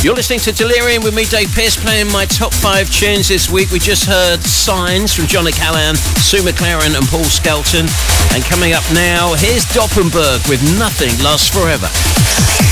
You're listening to Delirium with me, Dave Pearce, playing my top 5 tunes this week. We just heard Signs from Johnny Callahan, Sue McLaren and Paul Skelton. And coming up now, here's Doppenberg with Nothing Lasts Forever.